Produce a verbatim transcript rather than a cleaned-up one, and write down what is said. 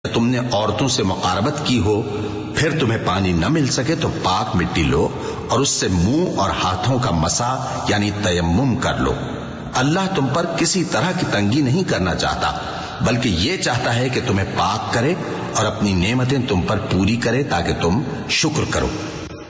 तुमने औरतों से मुकारबत की हो, फिर तुम्हें पानी न मिल सके तो पाक मिट्टी लो और उससे मुंह और हाथों का मसा यानी तयम्मुम कर लो। अल्लाह तुम पर किसी तरह की तंगी नहीं करना चाहता, बल्कि ये चाहता है कि तुम्हें पाक करे और अपनी नेमतें तुम पर पूरी करे ताकि तुम शुक्र करो।